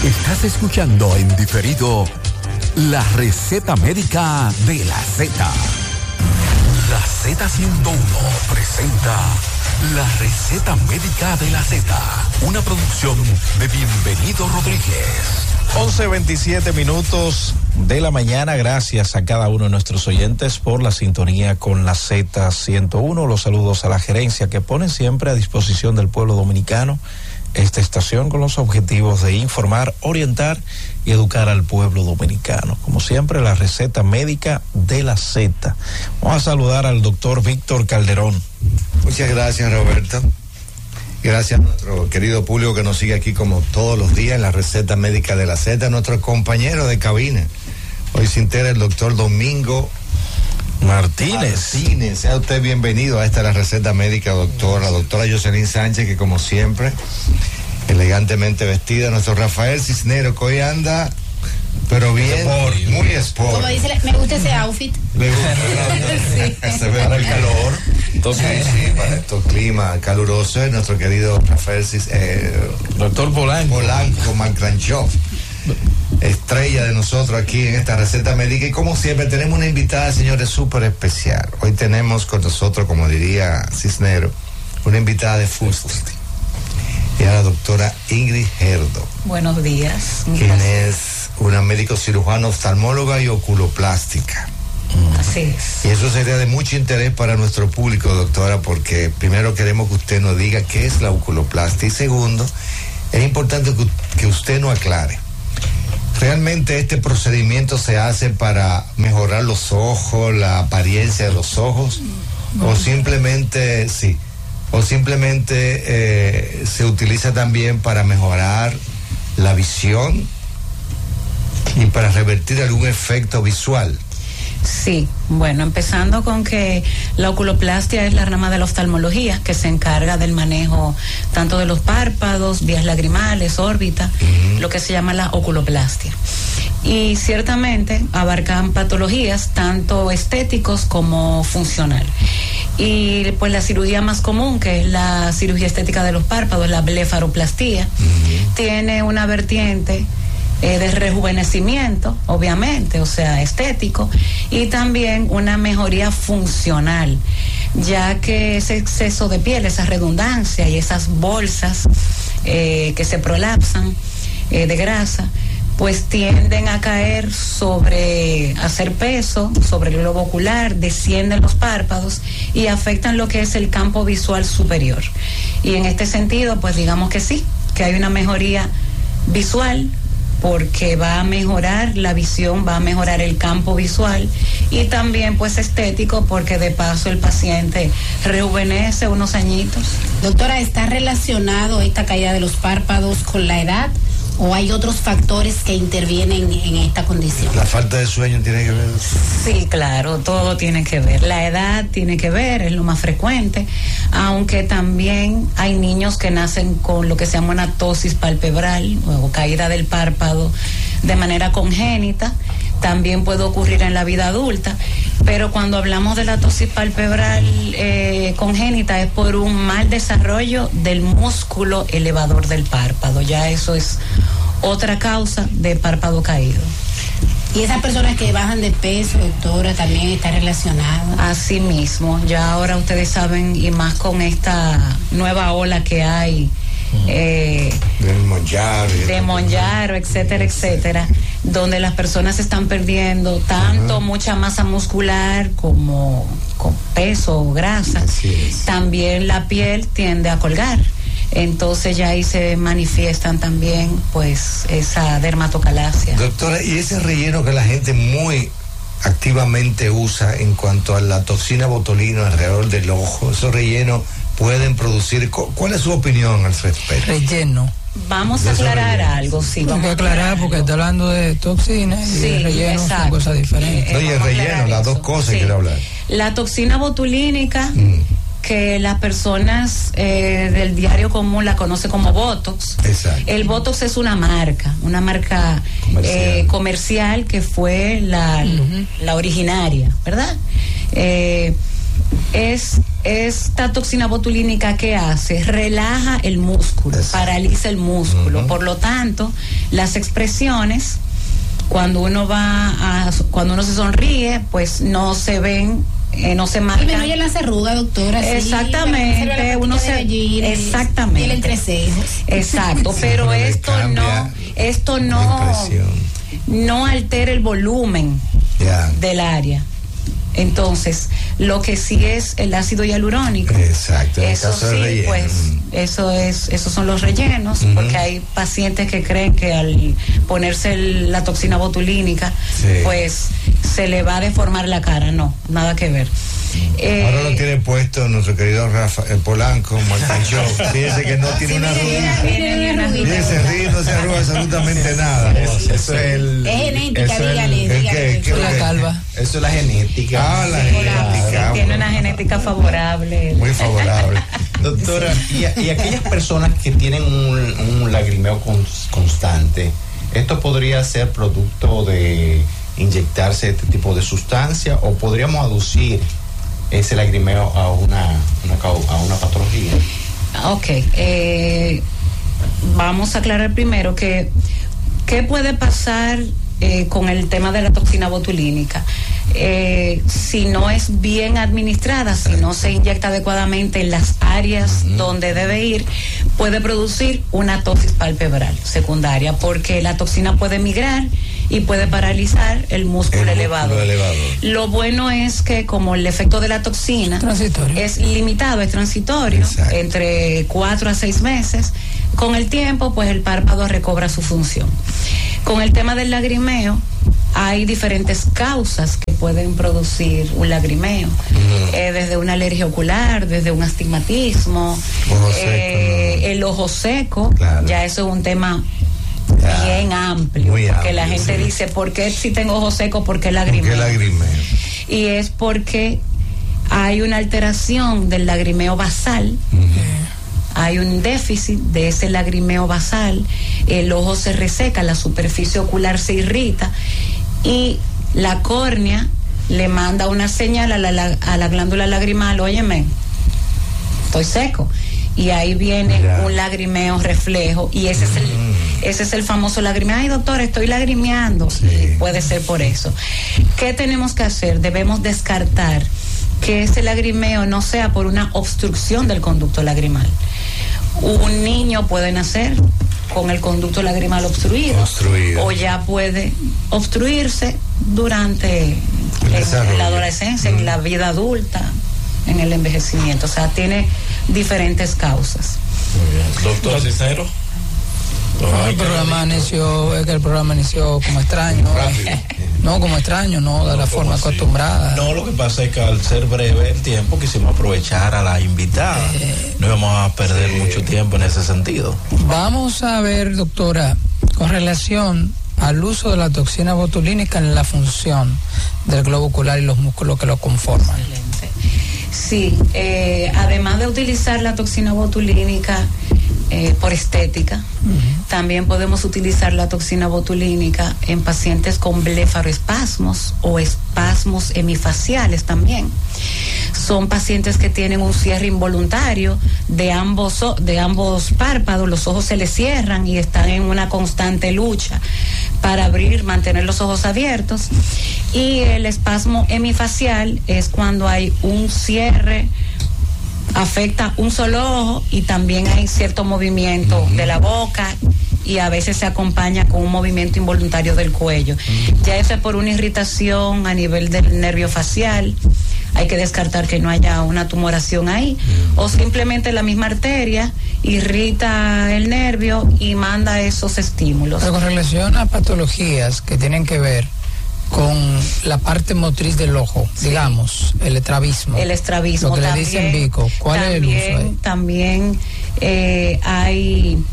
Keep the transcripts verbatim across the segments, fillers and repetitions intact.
Estás escuchando en diferido la receta médica de la Z. La Z ciento uno presenta la receta médica de la Z, una producción de Bienvenido Rodríguez. once veintisiete minutos de la mañana. Gracias a cada uno de nuestros oyentes por la sintonía con la Z ciento uno. Los saludos a la gerencia que pone siempre a disposición del pueblo dominicano esta estación con los objetivos de informar, orientar y educar al pueblo dominicano. Como siempre, la receta médica de la Z. Vamos a saludar al doctor Víctor Calderón. Muchas gracias, Roberto. Gracias a nuestro querido público que nos sigue aquí como todos los días en la receta médica de la Z, nuestro compañero de cabina. Hoy se integra el doctor Domingo Martínez. Martínez. Sea usted bienvenido a esta la receta médica, doctor. La doctora Jocelyn Sánchez, que como siempre, elegantemente vestida. Nuestro Rafael Cisnero, que hoy anda, pero bien, sport, muy sport. Como dice, me gusta ese outfit. Le gusta, sí. Se ve para el calor. Entonces, sí, sí, para estos climas calurosos, nuestro querido Rafael Cis, eh, doctor Polanco. Polanco Mancranchov, estrella de nosotros aquí en esta receta médica. Y como siempre tenemos una invitada, señores, súper especial. Hoy tenemos con nosotros, como diría Cisnero, una invitada de Fusti, y a la doctora Ingrid Gerdo. Buenos días. Quien es una médico cirujana, oftalmóloga y oculoplástica. Así es. Y eso sería de mucho interés para nuestro público, doctora, porque primero queremos que usted nos diga qué es la oculoplastia, y segundo, es importante que, que usted nos aclare. ¿Realmente este procedimiento se hace para mejorar los ojos, la apariencia de los ojos? No. ¿O simplemente, sí, o simplemente eh, se utiliza también para mejorar la visión y para revertir algún efecto visual? Sí, bueno, empezando con que la oculoplastia es la rama de la oftalmología que se encarga del manejo tanto de los párpados, vías lagrimales, órbita, uh-huh. lo que se llama la oculoplastia. Y ciertamente abarcan patologías tanto estéticos como funcional. Y pues la cirugía más común, que es la cirugía estética de los párpados, la blefaroplastía, uh-huh. tiene una vertiente Eh, de rejuvenecimiento, obviamente, o sea, estético, y también una mejoría funcional, ya que ese exceso de piel, esa redundancia y esas bolsas eh, que se prolapsan eh, de grasa, pues tienden a caer sobre, hacer peso sobre el globo ocular, descienden los párpados y afectan lo que es el campo visual superior. Y en este sentido, pues digamos que sí, que hay una mejoría visual, porque va a mejorar la visión, va a mejorar el campo visual, y también pues estético, porque de paso el paciente rejuvenece unos añitos. Doctora, ¿está relacionado esta caída de los párpados con la edad o hay otros factores que intervienen en esta condición? ¿La falta de sueño tiene que ver? Sí, claro, todo tiene que ver. La edad tiene que ver, es lo más frecuente, aunque también hay niños que nacen con lo que se llama una ptosis palpebral o caída del párpado de manera congénita. También puede ocurrir en la vida adulta, pero cuando hablamos de la ptosis palpebral eh, congénita es por un mal desarrollo del músculo elevador del párpado. Ya eso es otra causa de párpado caído. ¿Y esas personas que bajan de peso, doctora, también está relacionado? Así mismo, ya ahora ustedes saben, y más con esta nueva ola que hay, eh, del Monjaro, de Monjaro, etcétera, etcétera, donde las personas están perdiendo tanto uh-huh. mucha masa muscular como con peso o grasa. También la piel tiende a colgar. Entonces ya ahí se manifiestan también pues esa dermatocalasia. Doctora, ¿y ese relleno que la gente muy activamente usa en cuanto a la toxina botulina alrededor del ojo, esos rellenos pueden producir, ¿cuál es su opinión al respecto? Relleno. Vamos a aclarar algo, sí. Vamos a aclarar porque está hablando de toxinas y sí, de relleno, son cosas diferentes. Eh, Oye, el relleno, las dos cosas sí. quiero hablar. La toxina botulínica, mm. que las personas eh, del diario común la conoce como Botox. Exacto. El Botox es una marca, una marca comercial, eh, comercial que fue la, uh-huh. la originaria, ¿verdad? Eh, es esta toxina botulínica, ¿qué hace? Relaja el músculo, Exacto. paraliza el músculo. Uh-huh. Por lo tanto, las expresiones, cuando uno va a, cuando uno se sonríe, pues no se ven, eh, no se marcan. Y menos ya las arrugas, doctora. Exactamente, sí, uno se, allí, exactamente. Y el entrecejos. Exacto, pero sí, esto no, esto no, no altera el volumen yeah. del área. Entonces, lo que sí es el ácido hialurónico. Exacto. Eso sí, pues, eso es, esos son los rellenos, uh-huh. porque hay pacientes que creen que al ponerse el, la toxina botulínica, sí. pues se le va a deformar la cara. No, nada que ver. Eh, Ahora lo tiene puesto nuestro querido Rafael Polanco, Martin Show. Fíjese que no tiene sí, una arruga. Fíjese, ríe, no se arruga absolutamente nada. Eso, eso es el. Es genética, dígale. Eso es la calva. Eso es la genética. Ah, la sí, genética. Tiene una genética favorable. Muy favorable. Doctora, y, y aquellas personas que tienen un, un lagrimeo con, constante, ¿esto podría ser producto de inyectarse este tipo de sustancia o podríamos aducir ese lagrimeo a una, una a una patología? Ok, eh, vamos a aclarar primero que qué puede pasar eh, con el tema de la toxina botulínica. Eh, si no es bien administrada, si no se inyecta adecuadamente en las áreas uh-huh. donde debe ir, puede producir una toxis palpebral secundaria, porque la toxina puede migrar y puede paralizar el músculo, el elevado. músculo elevado. Lo bueno es que como el efecto de la toxina es limitado, es transitorio, Exacto. entre cuatro a seis meses, con el tiempo pues el párpado recobra su función. Con el tema del lagrimeo, hay diferentes causas que pueden producir un lagrimeo, uh-huh. eh, desde una alergia ocular, desde un astigmatismo, ojo eh, seco, ¿no? el ojo seco, claro. ya eso es un tema ya, bien amplio, porque amplio, la gente sí. dice, ¿por qué si tengo ojo seco, por qué lagrimeo? ¿Por qué lagrimeo? Y es porque hay una alteración del lagrimeo basal, uh-huh. hay un déficit de ese lagrimeo basal, el ojo se reseca, la superficie ocular se irrita y la córnea le manda una señal a la, a la glándula lagrimal, óyeme, estoy seco. Y ahí viene yeah. un lagrimeo reflejo y ese, mm. es el, ese es el famoso lagrimeo. Ay, doctora, estoy lagrimeando. Sí. Puede ser por eso. ¿Qué tenemos que hacer? Debemos descartar que ese lagrimeo no sea por una obstrucción del conducto lagrimal. Un niño puede nacer con el conducto lagrimal obstruido, obstruido. o ya puede obstruirse durante en la adolescencia, mm. en la vida adulta, en el envejecimiento. O sea, tiene diferentes causas. Muy bien. Doctor Cisneros. No, el programa inició, es que el programa inició como extraño. No, como extraño, no, de la forma así? acostumbrada. No, lo que pasa es que al ser breve el tiempo quisimos aprovechar a la invitada. Eh, no íbamos a perder sí. mucho tiempo en ese sentido. Vamos a ver, doctora, con relación al uso de la toxina botulínica en la función del globo ocular y los músculos que lo conforman. Excelente. Sí, eh, además de utilizar la toxina botulínica eh, por estética, uh-huh. también podemos utilizar la toxina botulínica en pacientes con blefaroespasmos o espasmos hemifaciales también. Son pacientes que tienen un cierre involuntario de ambos, de ambos párpados, los ojos se les cierran y están en una constante lucha para abrir, mantener los ojos abiertos. Y el espasmo hemifacial es cuando hay un cierre, afecta un solo ojo y también hay cierto movimiento uh-huh. de la boca y a veces se acompaña con un movimiento involuntario del cuello. Uh-huh. Ya eso es por una irritación a nivel del nervio facial. Hay que descartar que no haya una tumoración ahí, uh-huh. o simplemente la misma arteria irrita el nervio y manda esos estímulos. Pero con relación a patologías que tienen que ver con la parte motriz del ojo, sí. digamos, el estrabismo. El estrabismo. Lo que también, le dicen bico. ¿Cuál también, es el uso ahí? También eh, hay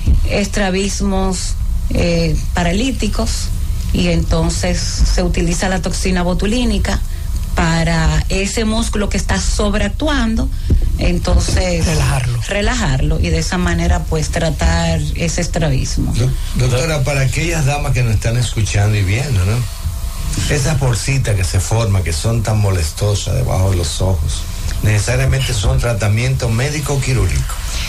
estrabismos eh, paralíticos y entonces se utiliza la toxina botulínica para ese músculo que está sobreactuando, entonces relajarlo. relajarlo y de esa manera pues tratar ese estrabismo. Do- doctora, para aquellas damas que nos están escuchando y viendo, ¿no? Esas bolsitas que se forman, que son tan molestosas debajo de los ojos, necesariamente son tratamientos médico quirúrgico.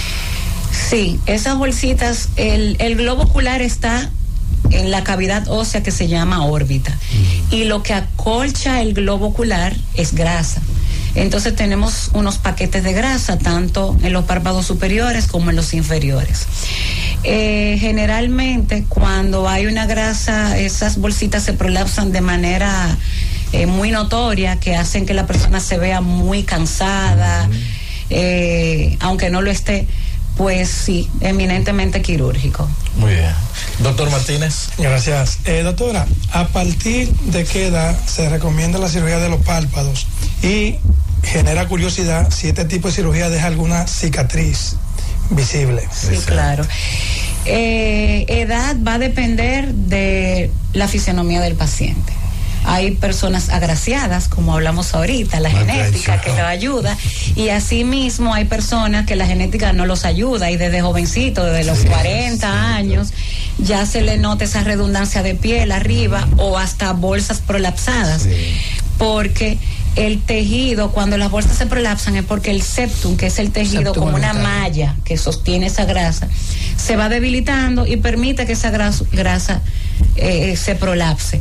Sí, esas bolsitas, el, el globo ocular está en la cavidad ósea que se llama órbita, mm. y lo que acolcha el globo ocular es grasa. Entonces tenemos unos paquetes de grasa tanto en los párpados superiores como en los inferiores. Eh, generalmente cuando hay una grasa, esas bolsitas se prolapsan de manera eh, muy notoria, que hacen que la persona se vea muy cansada, mm. eh, aunque no lo esté. Pues sí, eminentemente quirúrgico. Muy bien. Doctor Martínez. Gracias. Eh, doctora, ¿a partir de qué edad se recomienda la cirugía de los párpados? Y genera curiosidad si este tipo de cirugía deja alguna cicatriz visible. Sí, Exacto. claro. Eh, edad va a depender de la fisionomía del paciente. Hay personas agraciadas, como hablamos ahorita, la genética que lo ayuda, y asimismo hay personas que la genética no los ayuda, y desde jovencito, desde los sí, cuarenta sí, años, ya se le nota esa redundancia de piel arriba o hasta bolsas prolapsadas, sí. porque el tejido, cuando las bolsas se prolapsan, es porque el septum, que es el tejido septum como una malla que sostiene esa grasa, se va debilitando y permite que esa grasa, grasa eh, se prolapse.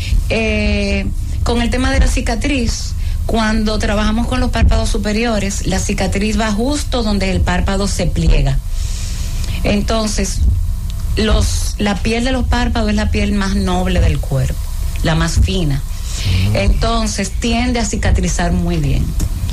Eh, con el tema de la cicatriz, cuando trabajamos con los párpados superiores, la cicatriz va justo donde el párpado se pliega. Entonces, los, la piel de los párpados es la piel más noble del cuerpo, la más fina. Entonces, tiende a cicatrizar muy bien.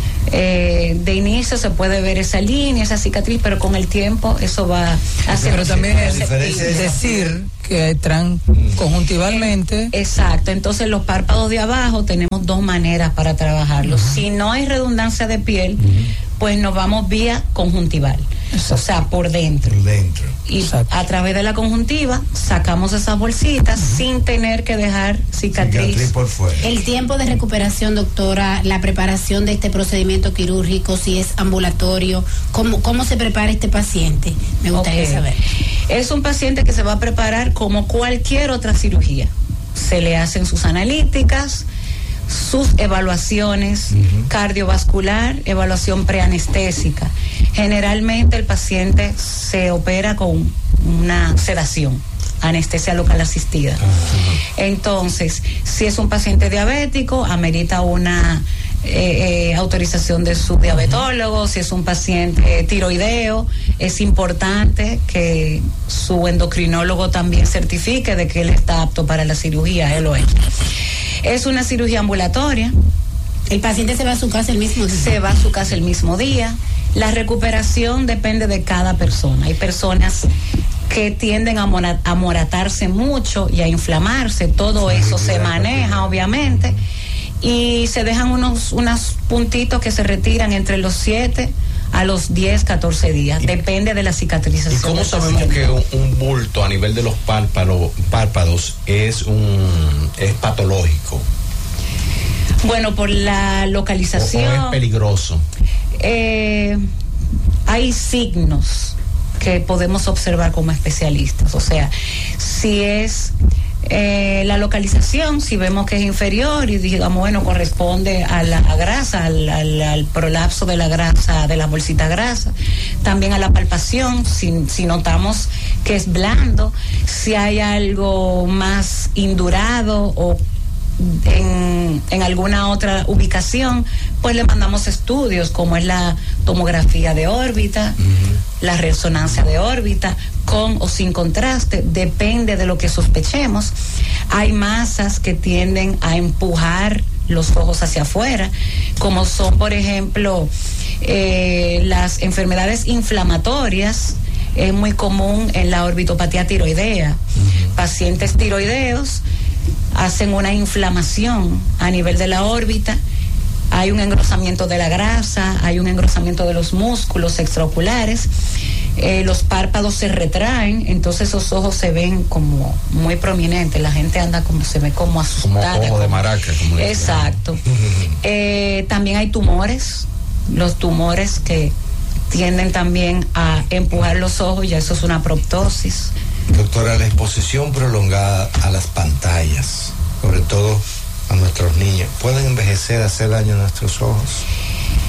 Eh, de inicio se puede ver esa línea, esa cicatriz, pero con el tiempo eso va a ser. Pero también es decir que entran conjuntivalmente. Exacto, entonces los párpados de abajo tenemos dos maneras para trabajarlos. Uh-huh. Si no hay redundancia de piel, uh-huh. pues nos vamos vía conjuntival. Exacto. O sea, por dentro. Por dentro. Y Exacto. a través de la conjuntiva sacamos esas bolsitas uh-huh. sin tener que dejar cicatriz. cicatriz por fuera. El tiempo de recuperación, doctora, la preparación de este procedimiento quirúrgico, si es ambulatorio, ¿cómo, cómo se prepara este paciente? Me gustaría okay. saber. Es un paciente que se va a preparar como cualquier otra cirugía. Se le hacen sus analíticas, sus evaluaciones uh-huh. cardiovascular, evaluación preanestésica. Generalmente el paciente se opera con una sedación, anestesia local asistida. Uh-huh. Entonces, si es un paciente diabético, amerita una eh, eh, autorización de su diabetólogo. Uh-huh. Si es un paciente tiroideo, es importante que su endocrinólogo también certifique de que él está apto para la cirugía, él lo es. Es una cirugía ambulatoria. El paciente se va a su casa el mismo día. Se va a su casa el mismo día. La recuperación depende de cada persona. Hay personas que tienden a, mora, a moratarse mucho y a inflamarse. Todo eso se maneja, obviamente. Y se dejan unos, unos puntitos que se retiran entre los siete a los diez, catorce días. Depende de la cicatrización. ¿Y cómo sabemos que un, un bulto a nivel de los párpados, párpados es un es patológico? Bueno, por la localización. ¿O, o es peligroso? Eh, hay signos que podemos observar como especialistas. O sea, si es eh, la localización, si vemos que es inferior y digamos, bueno, corresponde a la a grasa, al, al, al prolapso de la grasa, de la bolsita grasa. También a la palpación, si, si notamos que es blando, si hay algo más indurado o En, en alguna otra ubicación, pues le mandamos estudios como es la tomografía de órbita, uh-huh. la resonancia de órbita, con o sin contraste, depende de lo que sospechemos. Hay masas que tienden a empujar los ojos hacia afuera, como son, por ejemplo, eh, las enfermedades inflamatorias. Es muy común en la orbitopatía tiroidea. Uh-huh. Pacientes tiroideos hacen una inflamación a nivel de la órbita, hay un engrosamiento de la grasa, hay un engrosamiento de los músculos extraoculares, eh, los párpados se retraen, entonces esos ojos se ven como muy prominentes, la gente anda como, se ve como asustada. Como ojo de maraca. Como exacto. eh, también hay tumores, los tumores que tienden también a empujar los ojos, ya eso es una proptosis. Doctora, la exposición prolongada a las pantallas, sobre todo a nuestros niños, ¿pueden envejecer, hacer daño a nuestros ojos?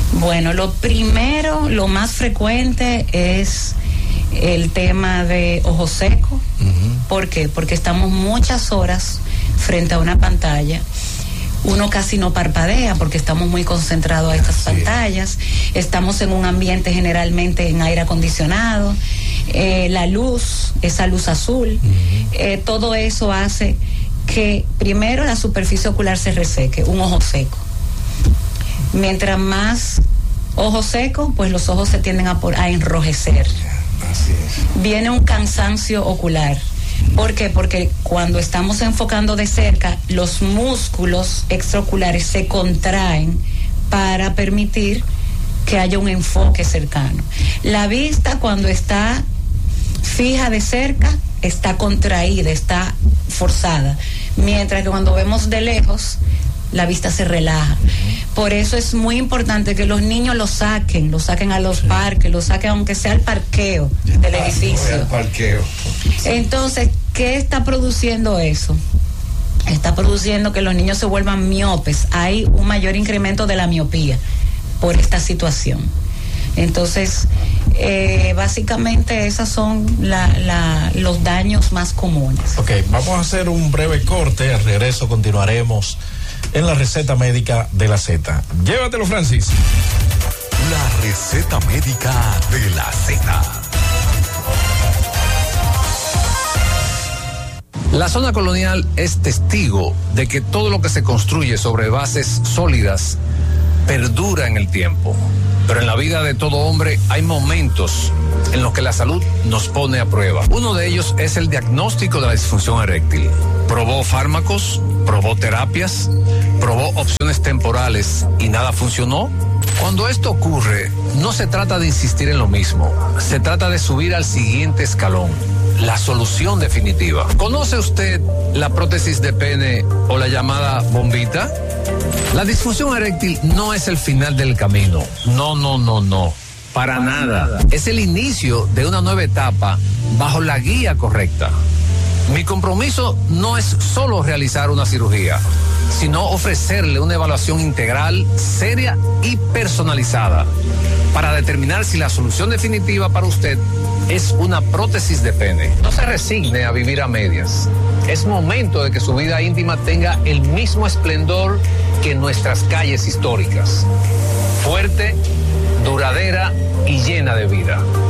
Bueno, lo primero, lo más frecuente es el tema de ojo seco. Uh-huh. ¿Por qué? Porque estamos muchas horas frente a una pantalla. Uno casi no parpadea porque estamos muy concentrados a estas Así pantallas. Es. Estamos en un ambiente generalmente en aire acondicionado. Eh, la luz, esa luz azul, uh-huh. eh, todo eso hace que primero la superficie ocular se reseque, un ojo seco. Mientras más ojo seco, pues los ojos se tienden a, por, a enrojecer. Así es. Viene un cansancio ocular. ¿Por qué? Porque cuando estamos enfocando de cerca, los músculos extraoculares se contraen para permitir que haya un enfoque cercano. La vista, cuando está fija de cerca, está contraída, está forzada, mientras que cuando vemos de lejos, la vista se relaja. Por eso es muy importante que los niños lo saquen, lo saquen a los parques, lo saquen aunque sea al parqueo del edificio. Al parqueo. Entonces, ¿qué está produciendo eso? Está produciendo que los niños se vuelvan miopes. Hay un mayor incremento de la miopía por esta situación. Entonces, eh, básicamente esos son la, la, los daños más comunes. Ok, vamos a hacer un breve corte. Al regreso continuaremos en la receta médica de la Z. Llévatelo, Francis. La receta médica de la Z. La zona colonial es testigo de que todo lo que se construye sobre bases sólidas perdura en el tiempo. Pero en la vida de todo hombre hay momentos en los que la salud nos pone a prueba. Uno de ellos es el diagnóstico de la disfunción eréctil. Probó fármacos, probó terapias, probó opciones temporales y nada funcionó. Cuando esto ocurre, no se trata de insistir en lo mismo, se trata de subir al siguiente escalón, la solución definitiva. ¿Conoce usted la prótesis de pene o la llamada bombita? La disfunción eréctil no es el final del camino. No, no, no, no. Para nada. Es el inicio de una nueva etapa bajo la guía correcta. Mi compromiso no es solo realizar una cirugía, sino ofrecerle una evaluación integral, seria y personalizada para determinar si la solución definitiva para usted es una prótesis de pene. No se resigne a vivir a medias. Es momento de que su vida íntima tenga el mismo esplendor que nuestras calles históricas. Fuerte, duradera y llena de vida.